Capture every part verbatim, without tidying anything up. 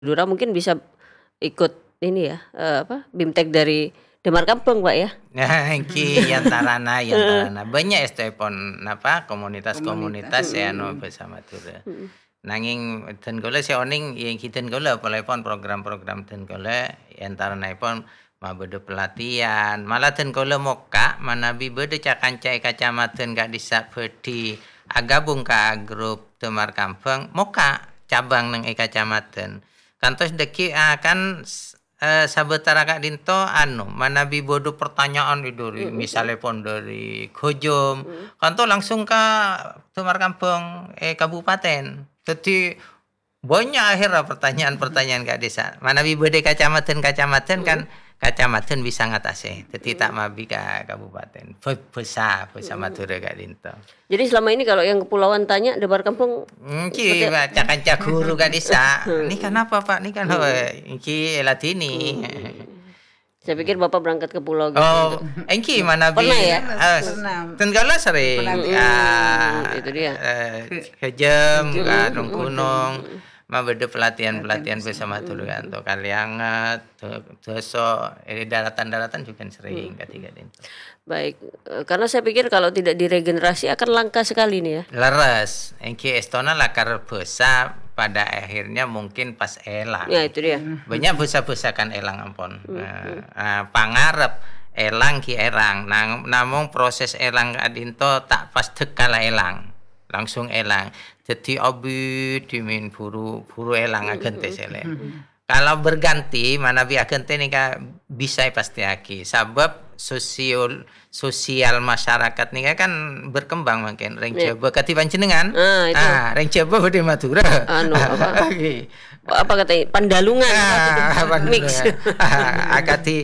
Madura mungkin bisa ikut ini ya, eee, apa, BIMTEK dari Damar Kampung, Pak, ya? Nah, engki yantarana yantarana banyak estepon napa Komunitas. komunitas-komunitas Mhm se mhm. anu basa Madura. Mhm. Nanging ten kula se oning yang kiten kula polepon program-program ten kula yantaranaipun mabede pelatihan, malah ten kula moka manabi bede ca kanca kacamatan ka desa Peti agabung ka grup Damar Kampung moka cabang nang e kacamatan. Kantos deki ah, kan eee, sabetara Kak Dinto anu manabi bodo pertanyaan dari Mhm. misalipun dari Gojom, Mhm. kanto langsung ka Damar Kampung eh, kabupaten. Dadi banyak akhirnya pertanyaan-pertanyaan Kak Desa. Manabi bede kacamatan-kacamatan kan Mhm. kacamatan bisa ngatasi. Dadi tak Mhm. mabi ka kabupaten. Be besa besa Mhm. Madura Kak Dinto. Jadi selama ini kalau yang kepulauan tanya Damar Kampung seperti Engki apa? kanca-kanca guru Kak Desa, "Ini kan apa Pak? Ini kan Mhm. engki latini." Mmm. Saya pikir Bapak berangkat ke pulau gitu Oh, untuk engki manabi pernah ya? eh, Pernah. ten kala sering Pelatihan. ah, Mhm, itu dia. eee, hejem Mhm ka mhm Gunung mhm Gunung, mhm. mabede Pelatihan pelatihan-pelatihan bersama. bersama Mhm Madura mhm. to Kaliangat, to Doso, eh, daratan-daratan juga Mhm sering Kak mhm. Dinto. Baik, eee, karena saya pikir kalau tidak diregenerasi akan langka sekali nih ya. Leres, engki estona lakar besa pada akhirnya mungkin pas Ya elang. itu dia. Banyak besa-besa kan elang ampun. Mhm Eee, mhm. ah, pangarep elang ki erang, nang namung proses elang Kak Dinto tak pas dek kala elang, langsung elang. Jadi abi dimin buru buru elang Mhm agente mhm. sele. Mhm. Kalau berganti manabi agente nika bisa pasti aki. Sabab sosiol sosial masyarakat nika kan berkembang makin reng Iya. Jawa kati panjenengan. Ah, itu. Ah, reng Jawa bede Madura. Anu apa? Iki. Apa katanya? Pandalungan apa gitu. Ah, Mix. ah, akati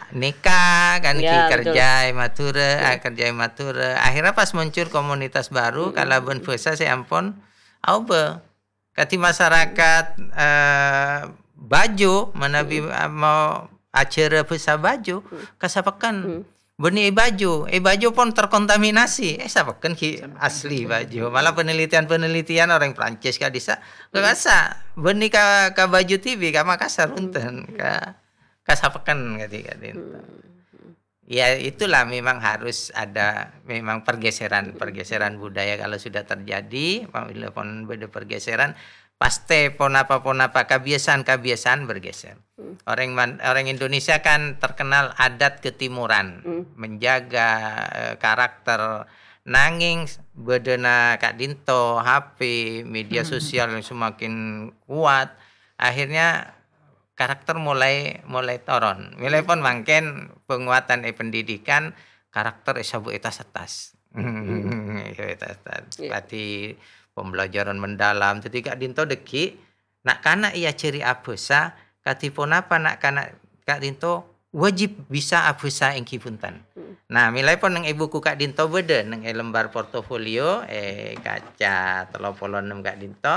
nikah kan ki Ya, betul. kerja Madura, ah, Betul. kerja Madura. Akhirnya pas muncul komunitas baru Mhm kalaben mhm. besa se ampun aube. Kati Mhm. masyarakat eh, Bajo manabi Mhm. ah, mau acara besa Bajo Mhm. kasapakan Mhm. beni e Bajo, e Bajo pun terkontaminasi. Eh sapakan ki asli Bajo. Malah penelitian-penelitian orang Prancis ka desa Mhm. kekasa beni ka ka Bajo T V ka Makassar Mhm unten mhm. ka kasapakan kati Kak Dinto. Mhm mhm. Ya itulah memang harus ada memang Mhm pergeseran-pergeseran mhm. budaya kalau sudah terjadi pon bede pergeseran pasti pon apa pon apa kebiasaan-kebiasaan bergeser. Mhm. Orang man orang Indonesia kan terkenal adat ketimuran, Mhm. menjaga eh, karakter nanging bedena Kak Dinto, H P, media sosial yang semakin kuat, akhirnya karakter mulai mulai turun. Mulai pun Mhm. mangken penguatan e pendidikan karakter e sabu eta setas. Mhm. Eta setas. Iya. Pati pembelajaran mendalam. Jadi Kak Dinto deki nak kana ia ciri abesa katipun apa nak kana Kak Dinto wajib bisa abesa engki punten. Mhm. Nah, milai pun nang e buku Kak Dinto bede nang e lembar portofolio e kaca telu puluh enam Kak Dinto.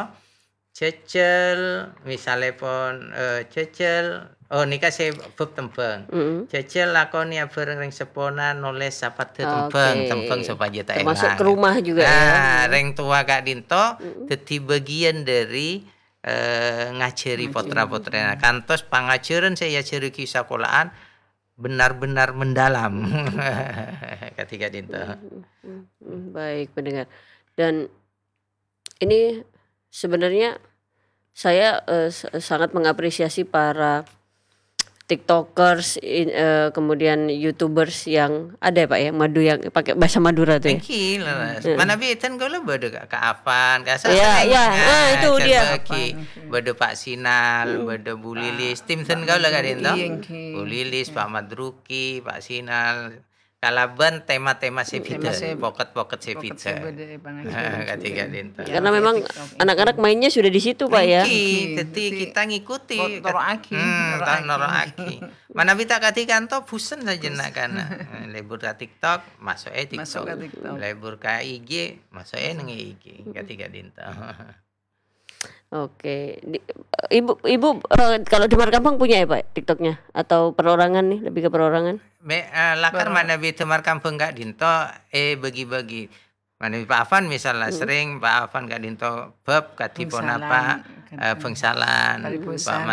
Cecel misalipun eh, cecel oh nika se bab tembang. Mhm. Cecel lakoni bareng ring sepona nulis sapat Oke. tembang, tembang supaya tak Termasuk elang. ke rumah juga ya. Nah, Mhm. ring tua Kak Dinto Mhm. dadi bagian dari eh, ngajari Ngajari. putra-putranya. Kantos pangajaran saya ajari ki sekolahan benar-benar mendalam. Ketika Dinto. Mhm mhm mhm. Baik pendengar. Dan ini sebenarnya saya eh, sa- sangat mengapresiasi para tiktokers, in- eh, kemudian youtubers yang ada ya Pak ya, Madu yang pakai bahasa Madura tuh ya. Engki leres. Heeh. Mana bitan kula bade ka kaafan, ka Iya, sasring. iya, ah, itu dia. Baki, bade Pak Sinal, Mhm. bade Bu Lilis, tim Pak sen kula ka Dinto. Madruki engki. Bu Lilis, Pak Madruki, Pak Sinal. Kalaban tema-tema Tema sepite, se- poket-poket Pocket sepite. sebede pangajaran. Ketika Dinto. Ya, Karena pakai memang TikTok engki. anak-anak mainnya sudah di situ Pak ya. Engki, Engki, dadi dadi kita ngikuti. Kok toro aki, Hmm, noro tak aki. noro aki. Mana bita katikanto busen saja nak kana. Lebur ka TikTok, masuk eh Masuk TikTok. ke TikTok. Lebur ka I G, masuk eh nang I G. Ketika Dinto. Oke. Di- Ibu Ibu eh, kalau di Damar Kampung punya ya Pak TikToknya atau perorangan nih, lebih ke perorangan? Me eh, lakar Baru- mana bi temar kampung Kak Dinto eh bagi-bagi. Mane Pak Afan misalnya Mhm. sering Pak Afan kadinto bab katipun Pengsalan, apa kan- eh, pengsalan Paripusan. Pak